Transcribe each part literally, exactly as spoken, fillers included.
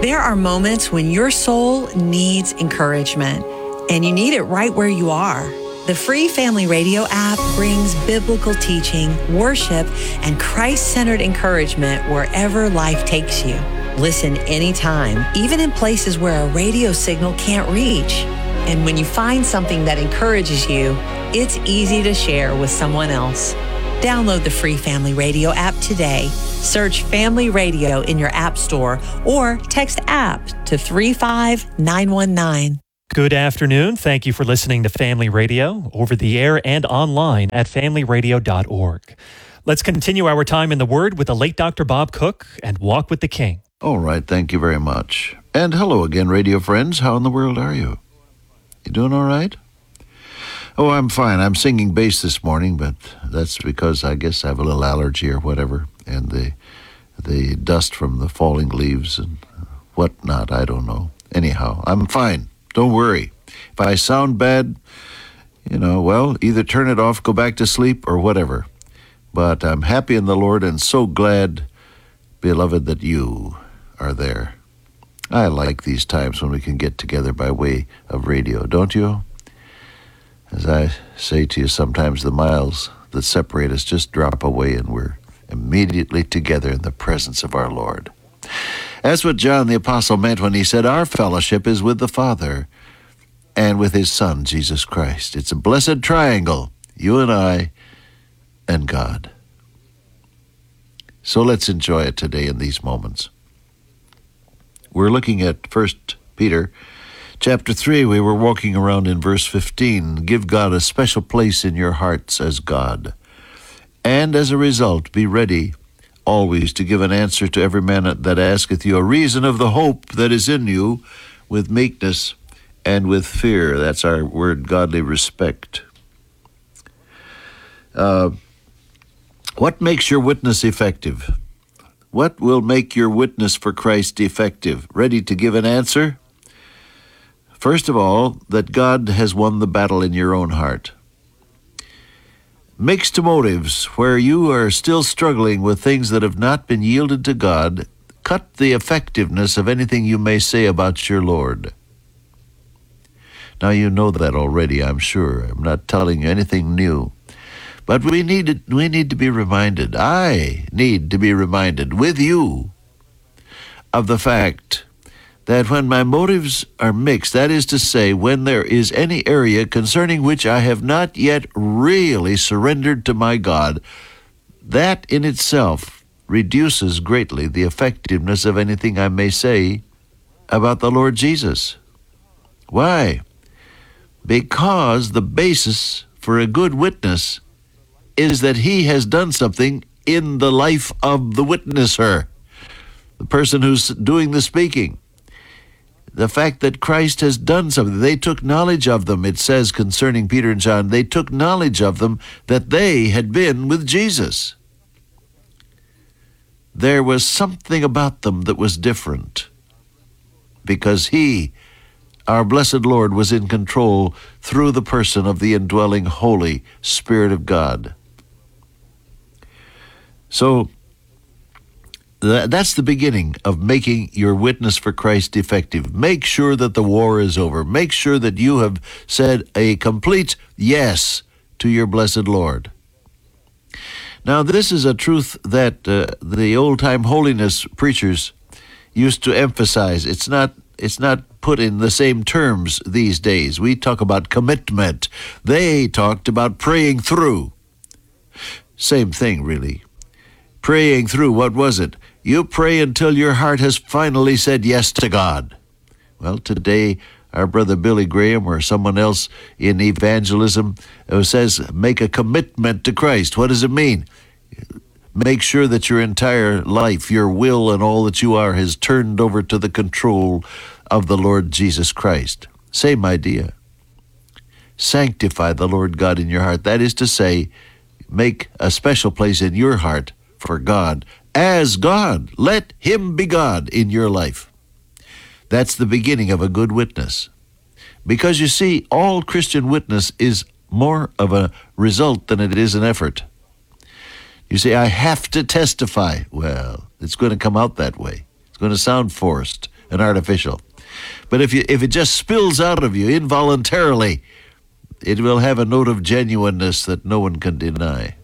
There are moments when your soul needs encouragement, and you need it right where you are. The free Family Radio app brings biblical teaching, worship, and Christ-centered encouragement wherever life takes you. Listen anytime, even in places where a radio signal can't reach. And when you find something that encourages you, it's easy to share with someone else. Download the free Family Radio app today. Search Family Radio in your app store or text app to three five nine one nine. Good afternoon. Thank you for listening to Family Radio over the air and online at family radio dot org. Let's continue our time in the Word with the late Doctor Bob Cook and Walk with the King. All right. Thank you very much. And hello again, radio friends. How in the world are you? You doing all right? Oh, I'm fine. I'm singing bass this morning, but that's because I guess I have a little allergy or whatever, and the the dust from the falling leaves and whatnot. I don't know. Anyhow, I'm fine. Don't worry. If I sound bad, you know, well, either turn it off, go back to sleep, or whatever. But I'm happy in the Lord and so glad, beloved, that you are there. I like these times when we can get together by way of radio, don't you? As I say to you, sometimes the miles that separate us just drop away and we're immediately together in the presence of our Lord. That's what John the Apostle meant when he said, our fellowship is with the Father and with his Son, Jesus Christ. It's a blessed triangle, you and I and God. So let's enjoy it today in these moments. We're looking at First Peter chapter three. We were walking around in verse fifteen. Give God a special place in your hearts as God. And as a result, be ready always to give an answer to every man that asketh you a reason of the hope that is in you with meekness and with fear. That's our word, godly respect. Uh, what makes your witness effective? What will make your witness for Christ effective? Ready to give an answer? First of all, that God has won the battle in your own heart. Mixed motives, where you are still struggling with things that have not been yielded to God, cut the effectiveness of anything you may say about your Lord. Now you know that already, I'm sure. I'm not telling you anything new. But we need, we need to be reminded, I need to be reminded with you of the fact that when my motives are mixed, that is to say, when there is any area concerning which I have not yet really surrendered to my God, that in itself reduces greatly the effectiveness of anything I may say about the Lord Jesus. Why? Because the basis for a good witness is that he has done something in the life of the witnesser, the person who's doing the speaking. The fact that Christ has done something. They took knowledge of them, it says concerning Peter and John, they took knowledge of them that they had been with Jesus. There was something about them that was different because he, our blessed Lord, was in control through the person of the indwelling Holy Spirit of God. So, that's the beginning of making your witness for Christ effective. Make sure that the war is over. Make sure that you have said a complete yes to your blessed Lord. Now, this is a truth that uh, the old-time holiness preachers used to emphasize. It's not, it's not put in the same terms these days. We talk about commitment. They talked about praying through. Same thing, really. Praying through, what was it? You pray until your heart has finally said yes to God. Well, today, our brother Billy Graham or someone else in evangelism says, make a commitment to Christ. What does it mean? Make sure that your entire life, your will, and all that you are has turned over to the control of the Lord Jesus Christ. Same idea. Sanctify the Lord God in your heart. That is to say, make a special place in your heart for God as God. Let him be God in your life. That's the beginning of a good witness. Because you see, all Christian witness is more of a result than it is an effort. You say, I have to testify. Well, it's going to come out that way. It's going to sound forced and artificial. But if you if it just spills out of you involuntarily, it will have a note of genuineness that no one can deny.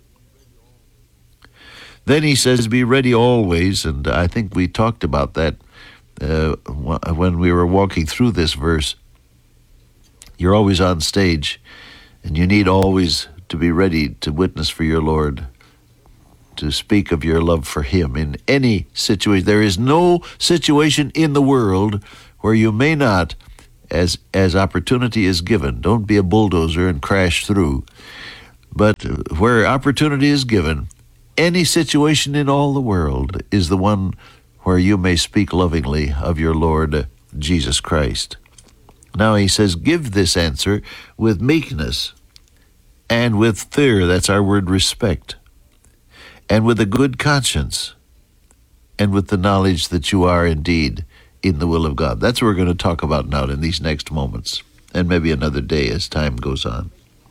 Then he says, be ready always, and I think we talked about that uh, when we were walking through this verse. You're always on stage, and you need always to be ready to witness for your Lord, to speak of your love for him in any situation. There is no situation in the world where you may not, as as opportunity is given, don't be a bulldozer and crash through, but where opportunity is given, any situation in all the world is the one where you may speak lovingly of your Lord Jesus Christ. Now he says, give this answer with meekness and with fear, that's our word respect, and with a good conscience, and with the knowledge that you are indeed in the will of God. That's what we're going to talk about now in these next moments, and maybe another day as time goes on.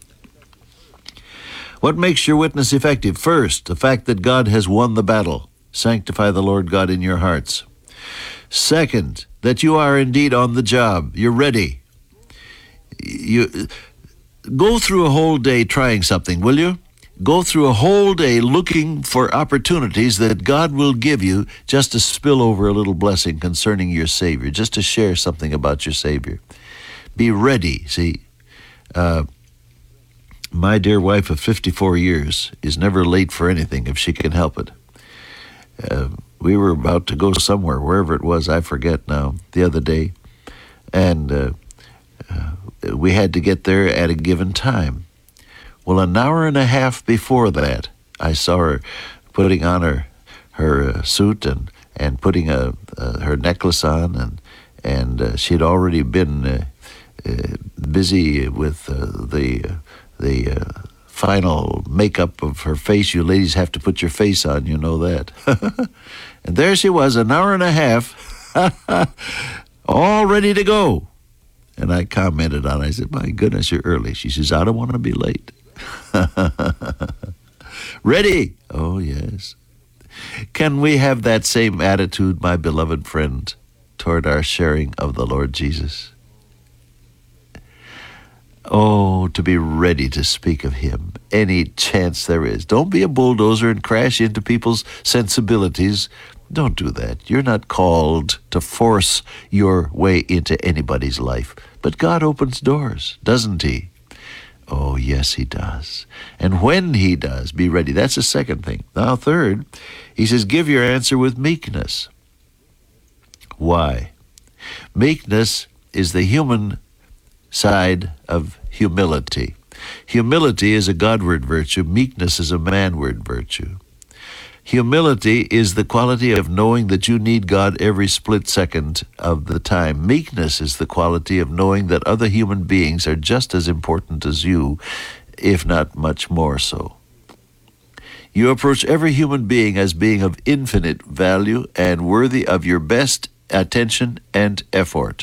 What makes your witness effective? First, the fact that God has won the battle. Sanctify the Lord God in your hearts. Second, that you are indeed on the job. You're ready. You go through a whole day trying something, will you? Go through a whole day looking for opportunities that God will give you just to spill over a little blessing concerning your Savior, just to share something about your Savior. Be ready. See, uh, my dear wife of fifty-four years is never late for anything if she can help it. Uh, we were about to go somewhere, wherever it was, I forget now, the other day, and uh, uh, we had to get there at a given time. Well, an hour and a half before that, I saw her putting on her her uh, suit and and putting a uh, her necklace on, and and uh, she'd already been uh, uh, busy with uh, the uh, the uh, final makeup of her face. You ladies have to put your face on, you know that. And there she was, an hour and a half, all ready to go. And I commented on it. I said, "My goodness, you're early." She says, "I don't want to be late." Ready? Oh, yes. Can we have that same attitude, my beloved friend, toward our sharing of the Lord Jesus? Oh, to be ready to speak of him any chance there is. Don't be a bulldozer and crash into people's sensibilities. Don't do that. You're not called to force your way into anybody's life. But God opens doors, doesn't he? Oh, yes, he does. And when he does, be ready. That's the second thing. Now, third, he says, give your answer with meekness. Why? Meekness is the human side of humility. Humility is a Godward virtue. Meekness is a manward virtue. Humility is the quality of knowing that you need God every split second of the time. Meekness is the quality of knowing that other human beings are just as important as you, if not much more so. You approach every human being as being of infinite value and worthy of your best attention and effort.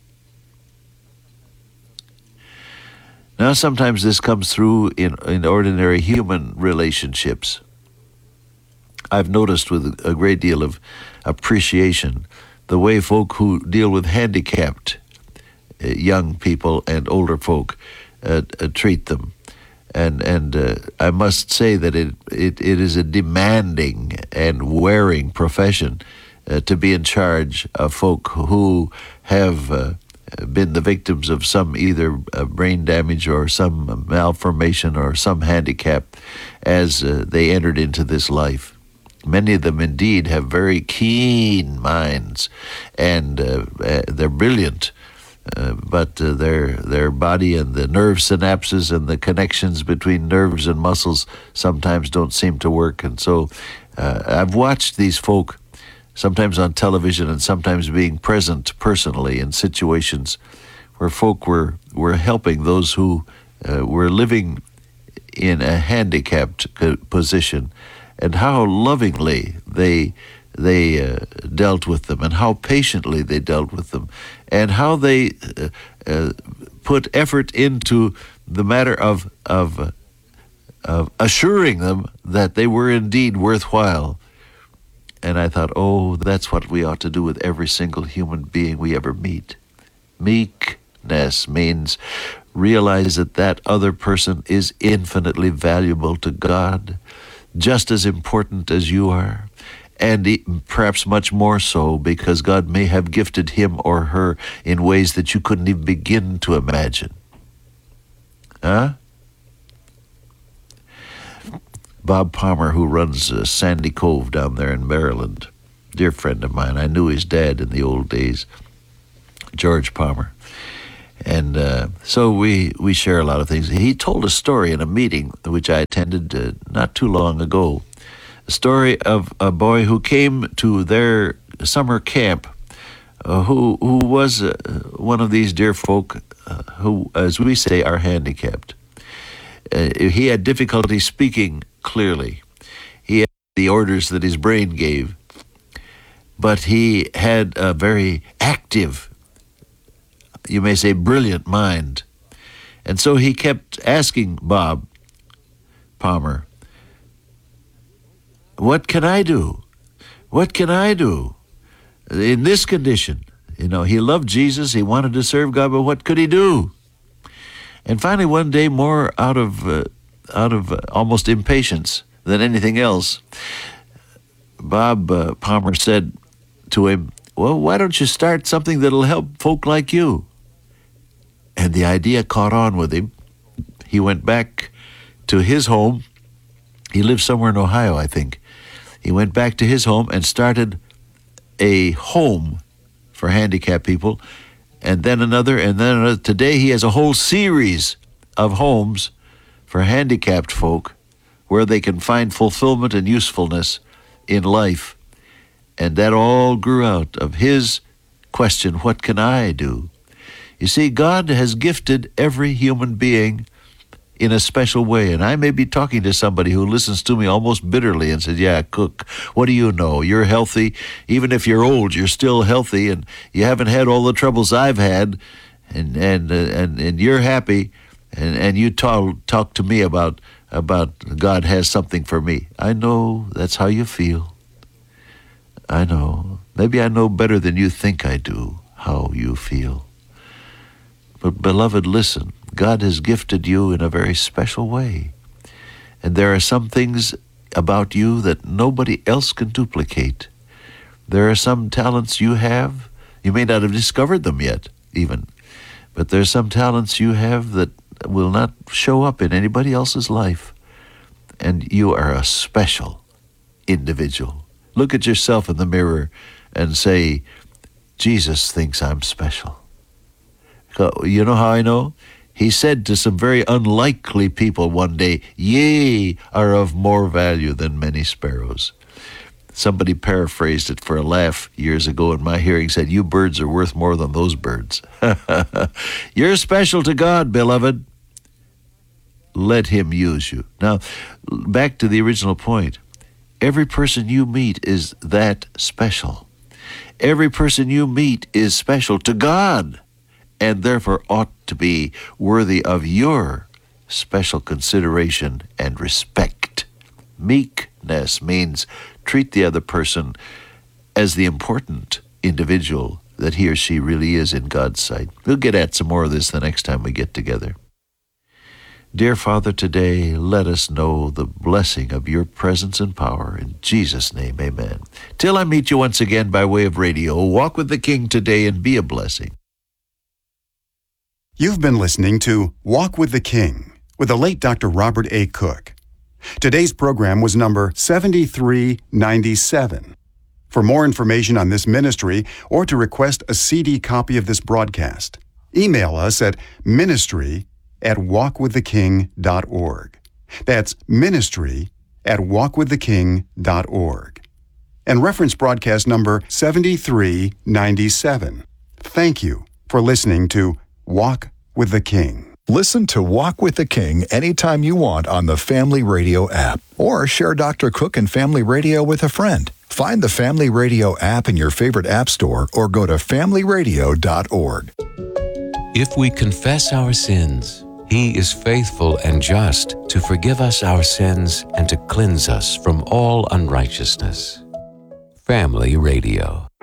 Now, sometimes this comes through in, in ordinary human relationships. I've noticed with a great deal of appreciation the way folk who deal with handicapped uh, young people and older folk uh, uh, treat them. And and uh, I must say that it, it, it is a demanding and wearing profession uh, to be in charge of folk who have uh, been the victims of some either uh, brain damage or some malformation or some handicap as uh, they entered into this life. Many of them indeed have very keen minds, and uh, uh, they're brilliant, uh, but uh, their their body and the nerve synapses and the connections between nerves and muscles sometimes don't seem to work. And so uh, I've watched these folk sometimes on television and sometimes being present personally in situations where folk were, were helping those who uh, were living in a handicapped position, and how lovingly they they uh, dealt with them, and how patiently they dealt with them, and how they uh, uh, put effort into the matter of of, uh, of assuring them that they were indeed worthwhile. And I thought, oh, that's what we ought to do with every single human being we ever meet. Meekness means realize that that other person is infinitely valuable to God, just as important as you are, and perhaps much more so because God may have gifted him or her in ways that you couldn't even begin to imagine. Huh? Bob Palmer, who runs uh, Sandy Cove down there in Maryland, dear friend of mine. I knew his dad in the old days, George Palmer. And uh, so we, we share a lot of things. He told a story in a meeting which I attended uh, not too long ago, a story of a boy who came to their summer camp uh, who, who was uh, one of these dear folk uh, who, as we say, are handicapped. Uh, he had difficulty speaking clearly. He had the orders that his brain gave, but he had a very active, you may say brilliant mind. And so he kept asking Bob Palmer, what can I do? What can I do in this condition? You know, he loved Jesus, he wanted to serve God, but what could he do? And finally one day, more out of uh, out of uh, almost impatience than anything else, Bob uh, Palmer said to him, well, why don't you start something that'll help folk like you? And the idea caught on with him. He went back to his home. He lived somewhere in Ohio, I think. He went back to his home and started a home for handicapped people, and then another, and then another. Today he has a whole series of homes for handicapped folk where they can find fulfillment and usefulness in life. And that all grew out of his question, what can I do? You see, God has gifted every human being in a special way. And I may be talking to somebody who listens to me almost bitterly and says, yeah, Cook, what do you know? You're healthy. Even if you're old, you're still healthy, and you haven't had all the troubles I've had, and and uh, and, and you're happy, and, and you talk, talk to me about, about God has something for me. I know that's how you feel. I know. Maybe I know better than you think I do how you feel. But beloved, listen, God has gifted you in a very special way. And there are some things about you that nobody else can duplicate. There are some talents you have. You may not have discovered them yet, even. But there are some talents you have that will not show up in anybody else's life. And you are a special individual. Look at yourself in the mirror and say, Jesus thinks I'm special. You know how I know? He said to some very unlikely people one day, ye are of more value than many sparrows. Somebody paraphrased it for a laugh years ago in my hearing, said, you birds are worth more than those birds. You're special to God, beloved. Let him use you. Now, back to the original point. Every person you meet is that special. Every person you meet is special to God, and therefore ought to be worthy of your special consideration and respect. Meekness means treat the other person as the important individual that he or she really is in God's sight. We'll get at some more of this the next time we get together. Dear Father, today let us know the blessing of your presence and power. In Jesus' name, amen. Till I meet you once again by way of radio, walk with the King today and be a blessing. You've been listening to Walk with the King with the late Doctor Robert A. Cook. Today's program was number seventy-three ninety-seven. For more information on this ministry or to request a C D copy of this broadcast, email us at ministry at walk with the king dot org. That's ministry at walk with the king dot org. And reference broadcast number seventy-three ninety-seven. Thank you for listening to Walk with the King. Listen to Walk with the King anytime you want on the Family Radio app, or share Doctor Cook and Family Radio with a friend. Find the Family Radio app in your favorite app store or go to family radio dot org. If we confess our sins, He is faithful and just to forgive us our sins and to cleanse us from all unrighteousness. Family Radio.